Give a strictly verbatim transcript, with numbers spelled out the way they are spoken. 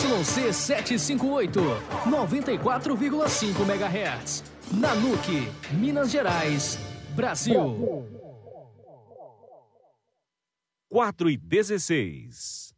C setecentos e cinquenta e oito, noventa e quatro vírgula cinco megahertz. Nanuque, Minas Gerais, Brasil. quatro e dezesseis.